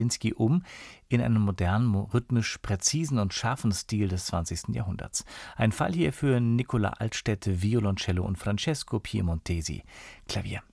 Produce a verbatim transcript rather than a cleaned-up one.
Strawinsky um in einen modernen, rhythmisch präzisen und scharfen Stil des zwanzigsten Jahrhunderts. Ein Fall hier für Nicola Altstädt, Violoncello und Francesco Piemontesi, Klavier.